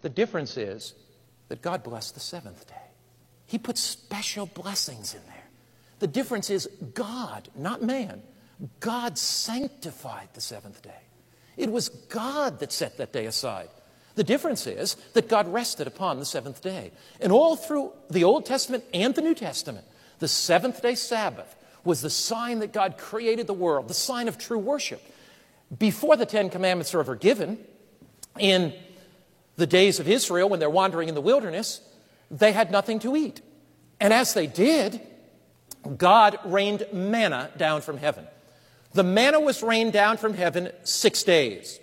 The difference is that God blessed the seventh day. He put special blessings in there. The difference is God, not man. God sanctified the seventh day. It was God that set that day aside. The difference is that God rested upon the seventh day. And all through the Old Testament and the New Testament, the seventh-day Sabbath was the sign that God created the world, the sign of true worship. Before the Ten Commandments are ever given, in the days of Israel, when they're wandering in the wilderness, they had nothing to eat. And as they did, God rained manna down from heaven. The manna was rained down from heaven 6 days.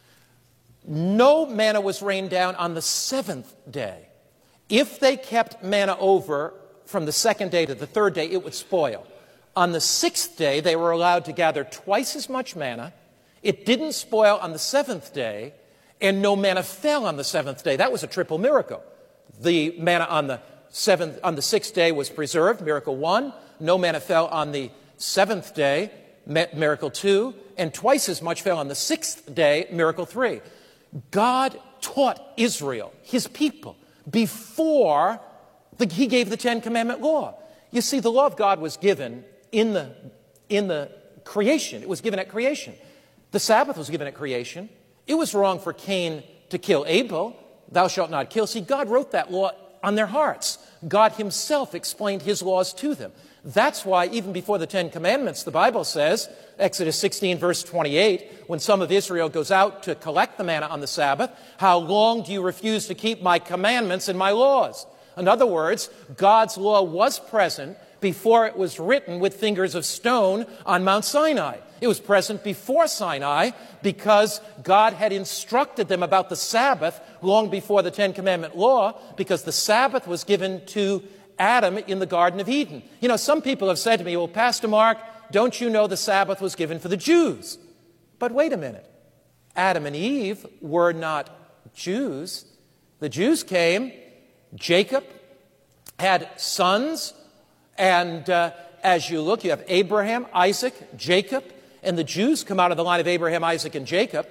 No manna was rained down on the seventh day. If they kept manna over from the second day to the third day, it would spoil. On the sixth day, they were allowed to gather twice as much manna. It didn't spoil on the seventh day, and no manna fell on the seventh day. That was a triple miracle. The manna on the sixth day was preserved, miracle 1. No manna fell on the seventh day, miracle 2. And twice as much fell on the sixth day, miracle 3. God taught Israel, his people, before he gave the Ten Commandment law. You see, the law of God was given in the creation. It was given at creation. The Sabbath was given at creation. It was wrong for Cain to kill Abel. Thou shalt not kill. See, God wrote that law on their hearts. God himself explained his laws to them. That's why even before the Ten Commandments, the Bible says, Exodus 16, verse 28, when some of Israel goes out to collect the manna on the Sabbath, how long do you refuse to keep my commandments and my laws? In other words, God's law was present before it was written with fingers of stone on Mount Sinai. It was present before Sinai because God had instructed them about the Sabbath long before the Ten Commandment law, because the Sabbath was given to Adam in the Garden of Eden. You know, some people have said to me, well, Pastor Mark, don't you know the Sabbath was given for the Jews? But wait a minute. Adam and Eve were not Jews. The Jews came. Jacob had sons. And as you look, you have Abraham, Isaac, Jacob. And the Jews come out of the line of Abraham, Isaac, and Jacob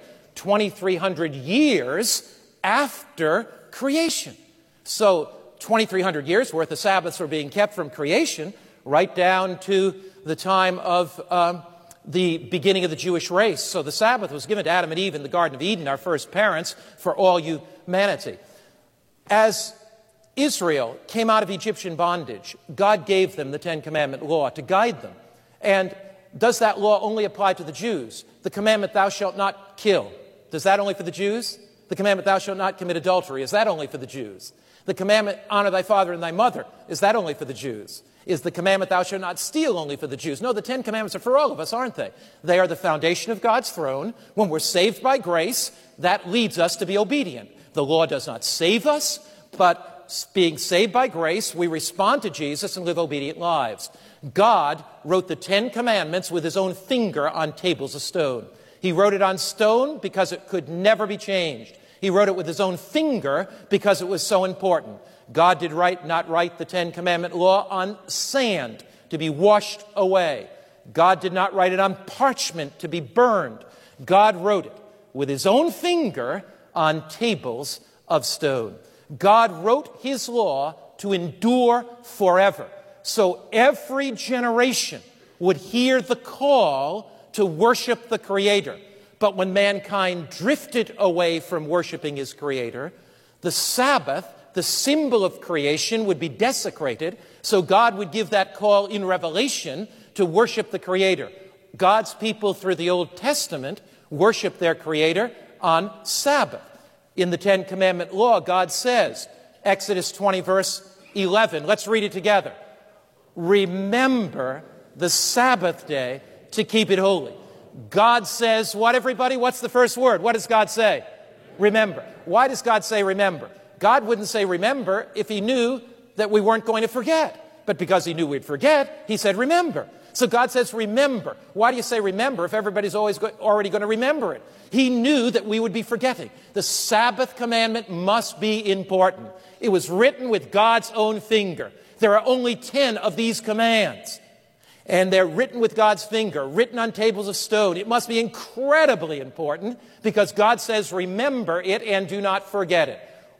2,300 years after creation. So 2,300 years worth of Sabbaths were being kept from creation right down to the time of the beginning of the Jewish race. So the Sabbath was given to Adam and Eve in the Garden of Eden, our first parents, for all humanity. As Israel came out of Egyptian bondage, God gave them the Ten Commandment law to guide them. And does that law only apply to the Jews? The commandment, thou shalt not kill, does that only for the Jews? The commandment, thou shalt not commit adultery, is that only for the Jews? The commandment, honor thy father and thy mother, is that only for the Jews? Is the commandment, thou shalt not steal, only for the Jews? No, the Ten Commandments are for all of us, aren't they? They are the foundation of God's throne. When we're saved by grace, that leads us to be obedient. The law does not save us, but being saved by grace, we respond to Jesus and live obedient lives. God wrote the Ten Commandments with his own finger on tables of stone. He wrote it on stone because it could never be changed. He wrote it with his own finger because it was so important. God did not write the Ten Commandment law on sand to be washed away. God did not write it on parchment to be burned. God wrote it with his own finger on tables of stone. God wrote his law to endure forever. So every generation would hear the call to worship the Creator. But when mankind drifted away from worshiping his Creator, the Sabbath, the symbol of creation, would be desecrated. So God would give that call in Revelation to worship the Creator. God's people through the Old Testament worship their Creator on Sabbath. In the Ten Commandment law, God says, Exodus 20, verse 11, let's read it together. Remember the Sabbath day to keep it holy. God says, what, everybody? What's the first word? What does God say? Remember. Why does God say remember? God wouldn't say remember if he knew that we weren't going to forget. But because he knew we'd forget, he said remember. So God says remember. Why do you say remember if everybody's already going to remember it? He knew that we would be forgetting. The Sabbath commandment must be important. It was written with God's own finger. There are only 10 of these commands. And they're written with God's finger, written on tables of stone. It must be incredibly important because God says remember it and do not forget it.